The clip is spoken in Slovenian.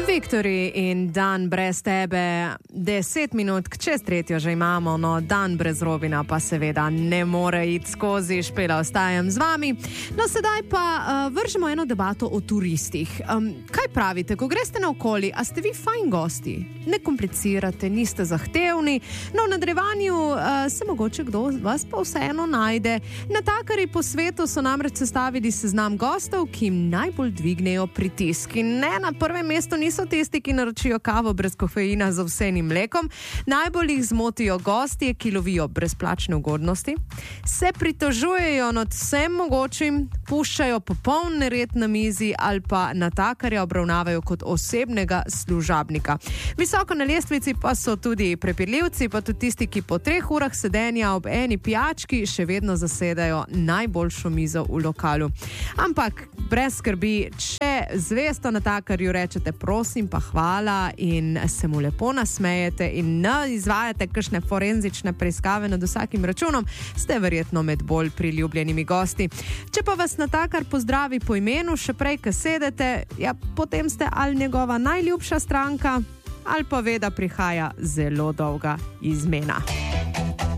Viktori in dan brez tebe, 10 minut čez 3 že imamo, no dan brez Robina pa seveda ne more iti skozi, Špela ostajam z vami. No sedaj pa vržemo eno debato o turistih. Kaj pravite, ko greste naokoli, a ste vi fajn gosti? Ne komplicirate, niste zahtevni, no v nadaljevanju se mogoče kdo vas pa vseeno najde. Natakarji po svetu so namreč sestavili seznam gostov, ki jim najbolj dvignejo pritisk. In ne, na prvem mestu niso tisti, ki naročijo kavo brez kofeina z ovsenim mlekom. Najbolj jih zmotijo gostje, ki lovijo brezplačne ugodnosti, se pritožujejo nad vsem mogočim, puščajo popoln nered na mizi ali pa natakarja obravnavajo kot osebnega služabnika. Visoko na lestvici pa so tudi prepirljivci, pa tudi tisti, ki po 3 urah sedenja ob eni pijački še vedno zasedajo najboljšo mizo v lokalu. Ampak brez skrbi, če zvesto natakarju rečete prosim pa hvala in se mu lepo nasmejete in ne izvajate kakšne forenzične preiskave nad vsakim računom, ste verjetno med bolj priljubljenimi gosti. Če pa vas natakar pozdravi po imenu, še prej, ko sedete, ja, potem ste ali njegova najljubša stranka, ali pa ve, da prihaja zelo dolga izmena.